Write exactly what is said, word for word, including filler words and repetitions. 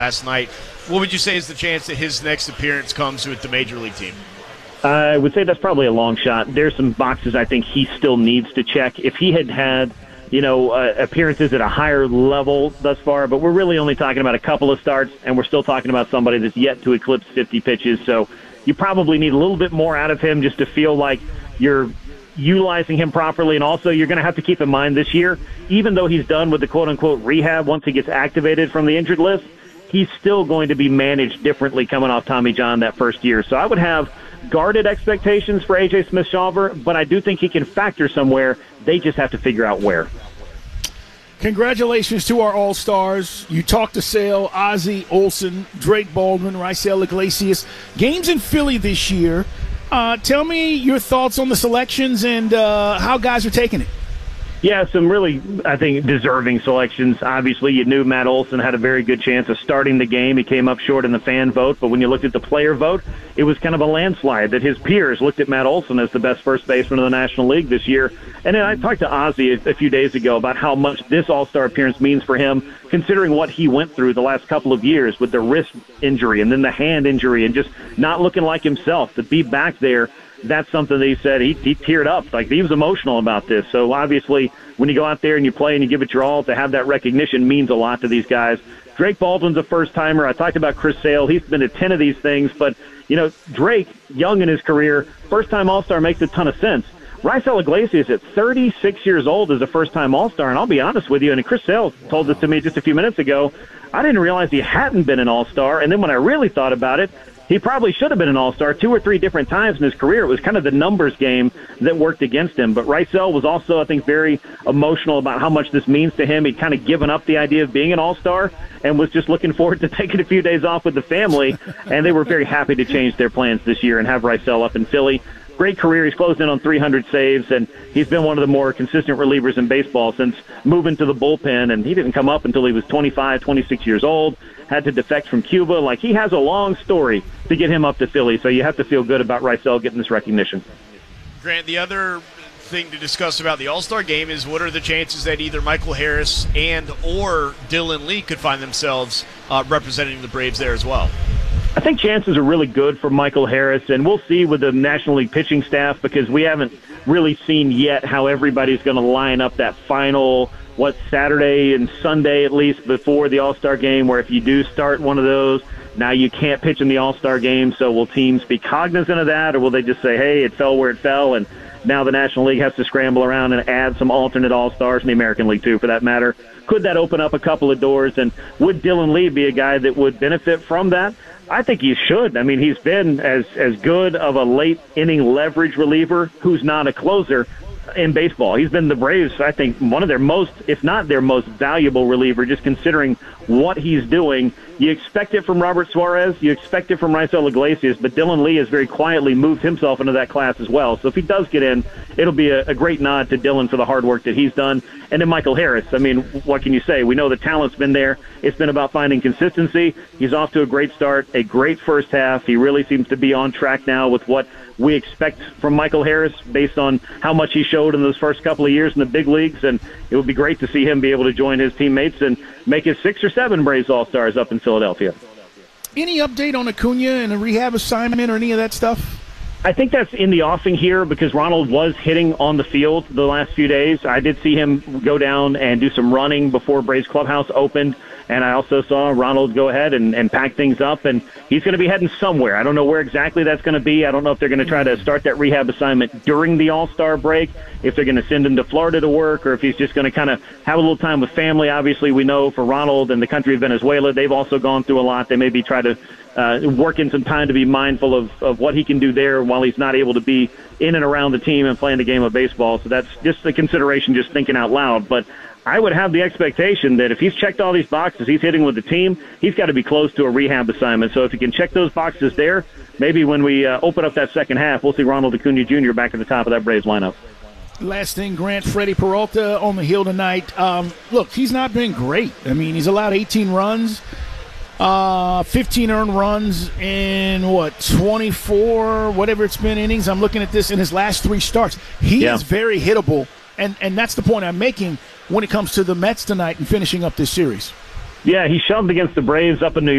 last night. What would you say is the chance that his next appearance comes with the Major League team? I would say that's probably a long shot. There's some boxes I think he still needs to check. If he had had, you know, uh, appearances at a higher level thus far, but we're really only talking about a couple of starts, and we're still talking about somebody that's yet to eclipse fifty pitches. So you probably need a little bit more out of him just to feel like you're utilizing him properly. And also you're going to have to keep in mind this year, even though he's done with the quote-unquote rehab once he gets activated from the injured list, he's still going to be managed differently coming off Tommy John that first year. So I would have guarded expectations for A J Smith-Shawver, but I do think he can factor somewhere. They just have to figure out where. Congratulations to our All-Stars. You talked to Sale, Ozzie, Olsen, Drake Baldwin, Raisel Iglesias. Games in Philly this year. Uh, tell me your thoughts on the selections and uh, how guys are taking it. Yeah, some really, I think, deserving selections. Obviously, you knew Matt Olson had a very good chance of starting the game. He came up short in the fan vote, but when you looked at the player vote, it was kind of a landslide that his peers looked at Matt Olson as the best first baseman in the National League this year. And then I talked to Ozzie a, a few days ago about how much this All-Star appearance means for him, considering what he went through the last couple of years with the wrist injury and then the hand injury and just not looking like himself. To be back there, that's something that he said he, he teared up. Like, he was emotional about this. So obviously, when you go out there and you play and you give it your all, to have that recognition means a lot to these guys. Drake Baldwin's a first-timer. I talked about Chris Sale. He's been to ten of these things. But, you know, Drake, young in his career, first-time All-Star makes a ton of sense. Raisel Iglesias at thirty-six years old is a first-time All-Star. And I'll be honest with you, and Chris Sale told this to me just a few minutes ago, I didn't realize he hadn't been an All-Star. And then when I really thought about it, he probably should have been an All-Star two or three different times in his career. It was kind of the numbers game that worked against him. But Raisel was also, I think, very emotional about how much this means to him. He'd kind of given up the idea of being an All-Star and was just looking forward to taking a few days off with the family. And they were very happy to change their plans this year and have Raisel up in Philly. Great career. He's closed in on three hundred saves, and he's been one of the more consistent relievers in baseball since moving to the bullpen. And he didn't come up until he was twenty-five, twenty-six years old, had to defect from Cuba. Like, he has a long story to get him up to Philly, so you have to feel good about Raisel getting this recognition. Grant, the other thing to discuss about the All-Star game is what are the chances that either Michael Harris and or Dylan Lee could find themselves uh, representing the Braves there as well? I think chances are really good for Michael Harris, and we'll see with the National League pitching staff because we haven't really seen yet how everybody's going to line up that final, what, Saturday and Sunday at least before the All-Star game, where if you do start one of those, now you can't pitch in the All-Star game. So will teams be cognizant of that, or will they just say, hey, it fell where it fell, and now the National League has to scramble around and add some alternate All-Stars in the American League too, for that matter? Could that open up a couple of doors, and would Dylan Lee be a guy that would benefit from that? I think he should. I mean, he's been as as good of a late-inning leverage reliever who's not a closer in baseball. He's been the Braves, I think, one of their most, if not their most valuable reliever, just considering what he's doing. You expect it from Robert Suarez. You expect it from Raisel Iglesias, but Dylan Lee has very quietly moved himself into that class as well. So if he does get in, it'll be a, a great nod to Dylan for the hard work that he's done. And then Michael Harris, I mean, what can you say? We know the talent's been there. It's been about finding consistency. He's off to a great start, a great first half. He really seems to be on track now with what we expect from Michael Harris based on how much he showed in those first couple of years in the big leagues. And it would be great to see him be able to join his teammates and make his six or seven Braves All-Stars up in Philadelphia. Any update on Acuna and a rehab assignment or any of that stuff? I think that's in the offing here because Ronald was hitting on the field the last few days. I did see him go down and do some running before Braves Clubhouse opened, and I also saw Ronald go ahead and, and pack things up, and he's going to be heading somewhere. I don't know where exactly that's going to be. I don't know if they're going to try to start that rehab assignment during the All-Star break, if they're going to send him to Florida to work, or if he's just going to kind of have a little time with family. Obviously, we know for Ronald and the country of Venezuela, they've also gone through a lot. They maybe try to uh, work in some time to be mindful of, of what he can do there while he's not able to be in and around the team and playing the game of baseball. So that's just a consideration, just thinking out loud. But I would have the expectation that if he's checked all these boxes, he's hitting with the team, he's got to be close to a rehab assignment. So if he can check those boxes there, maybe when we uh, open up that second half, we'll see Ronald Acuna Junior back at the top of that Braves lineup. Last thing, Grant, Freddie Peralta on the hill tonight. Um, look, he's not been great. I mean, he's allowed eighteen runs, uh, fifteen earned runs in, what, twenty-four, whatever it's been, innings. I'm looking at this in his last three starts. He yeah. is very hittable, and, and that's the point I'm making when it comes to the Mets tonight and finishing up this series. Yeah, he shoved against the Braves up in New York.